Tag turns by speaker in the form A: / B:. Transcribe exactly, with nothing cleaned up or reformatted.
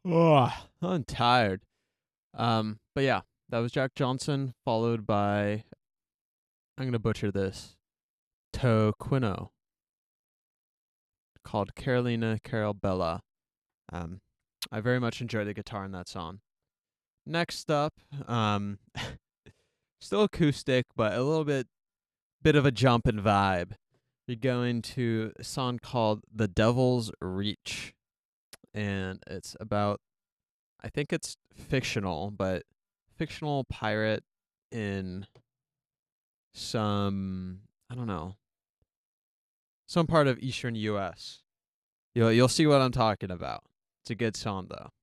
A: Oh, I'm tired. Um, but yeah, that was Jack Johnson, followed by I'm gonna butcher this. Toquino, called Carolina Carolbella. Um, I very much enjoy the guitar in that song. Next up, um, still acoustic, but a little bit bit of a jump in vibe. We go into a song called "The Devil's Reach," and it's about I think it's fictional, but fictional pirate in some I don't know some part of eastern U S. You'll you'll see what I'm talking about. It's a good song though.